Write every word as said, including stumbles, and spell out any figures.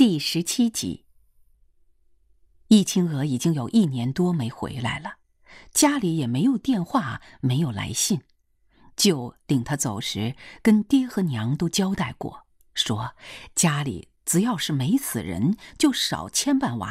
第十七集。易清娥已经有一年多没回来了，家里也没有电话，没有来信。舅领他走时，跟爹和娘都交代过，说家里只要是没死人，就少牵绊娃